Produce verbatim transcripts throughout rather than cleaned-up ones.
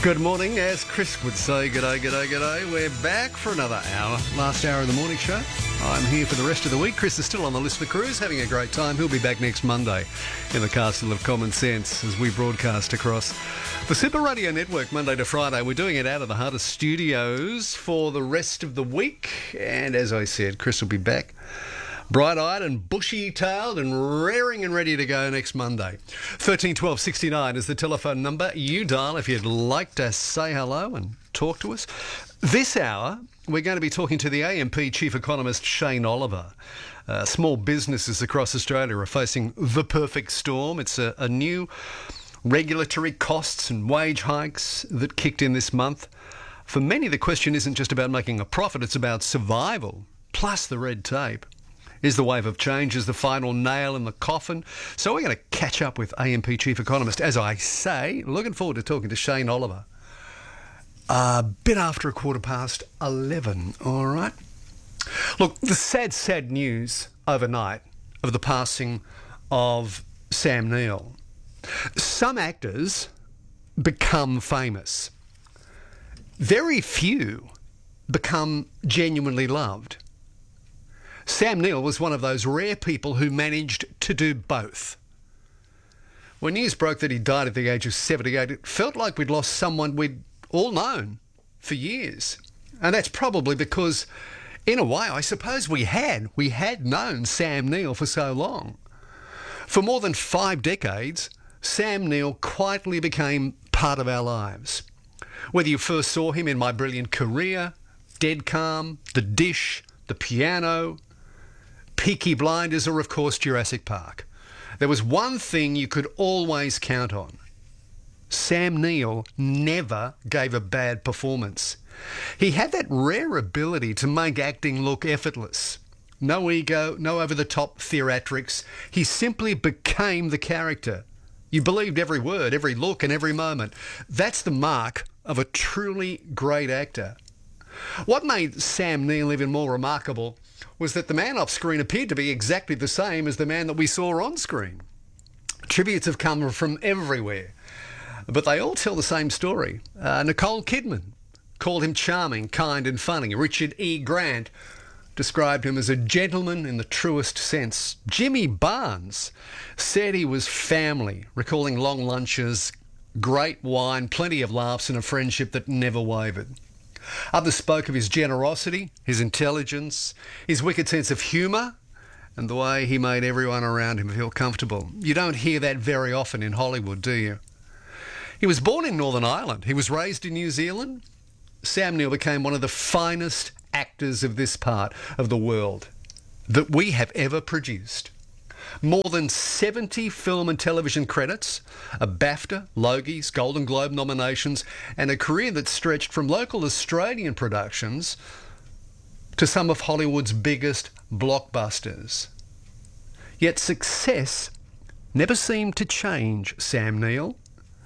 Good morning, as Chris would say, g'day, g'day, g'day. We're back for another hour, last hour of the morning show. I'm here for the rest of the week. Chris is still on the list for cruise, having a great time. He'll be back next Monday in the Castle of Common Sense as we broadcast across the Super Radio Network Monday to Friday. We're doing it out of the Harder Studios for the rest of the week. And as I said, Chris will be back bright-eyed and bushy-tailed and raring and ready to go next Monday. thirteen twelve sixty-nine is the telephone number. You dial if you'd like to say hello and talk to us. This hour, we're going to be talking to the A M P Chief Economist Shane Oliver. Uh, small businesses across Australia are facing the perfect storm. It's a, a new regulatory costs and wage hikes that kicked in this month. For many, the question isn't just about making a profit, it's about survival, plus the red tape. Is the wave of change is the final nail in the coffin? So we're going to catch up with A M P Chief Economist. As I say, looking forward to talking to Shane Oliver. A bit after a quarter past eleven, all right? Look, the sad, sad news overnight of the passing of Sam Neill. Some actors become famous. Very few become genuinely loved. Sam Neill was one of those rare people who managed to do both. When news broke that he died at the age of seventy-eight, it felt like we'd lost someone we'd all known for years. And that's probably because, in a way, I suppose we had. We had known Sam Neill for so long. For more than five decades, Sam Neill quietly became part of our lives. Whether you first saw him in My Brilliant Career, Dead Calm, The Dish, The Piano, Peaky Blinders, or of course Jurassic Park, there was one thing you could always count on. Sam Neill never gave a bad performance. He had that rare ability to make acting look effortless. No ego, no over-the-top theatrics. He simply became the character. You believed every word, every look and every moment. That's the mark of a truly great actor. What made Sam Neill even more remarkable was that the man off screen appeared to be exactly the same as the man that we saw on screen. Tributes have come from everywhere, but they all tell the same story. Uh, Nicole Kidman called him charming, kind and funny. Richard E. Grant described him as a gentleman in the truest sense. Jimmy Barnes said he was family, recalling long lunches, great wine, plenty of laughs and a friendship that never wavered. Others spoke of his generosity, his intelligence, his wicked sense of humour, and the way he made everyone around him feel comfortable. You don't hear that very often in Hollywood, do you? He was born in Northern Ireland. He was raised in New Zealand. Sam Neill became one of the finest actors of this part of the world that we have ever produced. More than seventy film and television credits, a BAFTA, Logies, Golden Globe nominations, and a career that stretched from local Australian productions to some of Hollywood's biggest blockbusters. Yet success never seemed to change Sam Neill.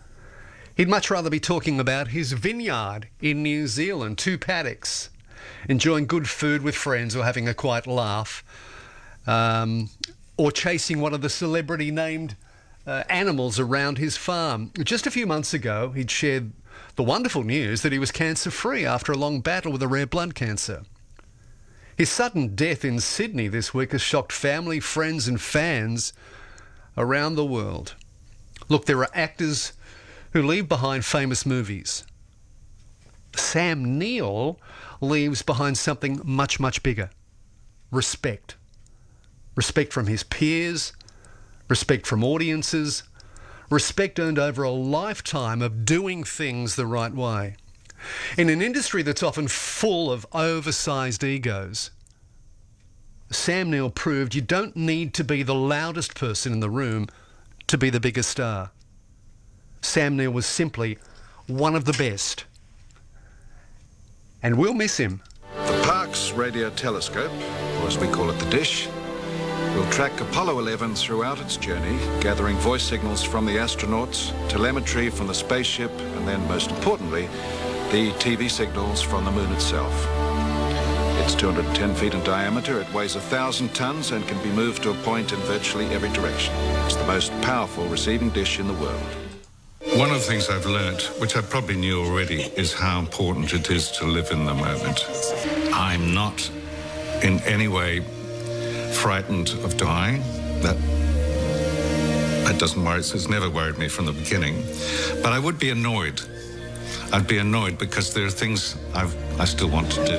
He'd much rather be talking about his vineyard in New Zealand, two paddocks, enjoying good food with friends or having a quiet laugh, um... or chasing one of the celebrity-named uh, animals around his farm. Just a few months ago, he'd shared the wonderful news that he was cancer-free after a long battle with a rare blood cancer. His sudden death in Sydney this week has shocked family, friends and fans around the world. Look, there are actors who leave behind famous movies. Sam Neill leaves behind something much, much bigger. Respect. Respect from his peers, respect from audiences, respect earned over a lifetime of doing things the right way. In an industry that's often full of oversized egos, Sam Neill proved you don't need to be the loudest person in the room to be the biggest star. Sam Neill was simply one of the best. And we'll miss him. The Parkes Radio Telescope, or as we call it the Dish, will track Apollo eleven throughout its journey, gathering voice signals from the astronauts, telemetry from the spaceship, and then, most importantly, the T V signals from the moon itself. It's two hundred ten feet in diameter, it weighs one thousand tons and can be moved to a point in virtually every direction. It's the most powerful receiving dish in the world. One of the things I've learnt, which I probably knew already, is how important it is to live in the moment. I'm not in any way frightened of dying. That that doesn't worry, it's never worried me from the beginning. But I would be annoyed. I'd be annoyed because there are things I've, I still want to do.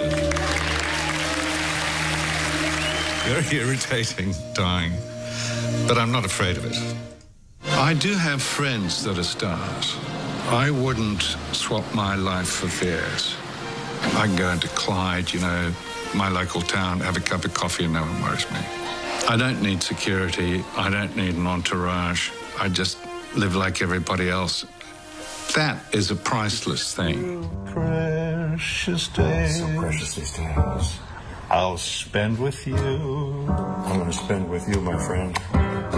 Very irritating, dying. But I'm not afraid of it. I do have friends that are stars. I wouldn't swap my life for theirs. I can go into Clyde, you know, my local town, have a cup of coffee and no one worries me. I don't need security. I don't need an entourage. I just live like everybody else. That is a priceless thing. Precious days. So precious these days. I'll spend with you. I'm going to spend with you, my friend.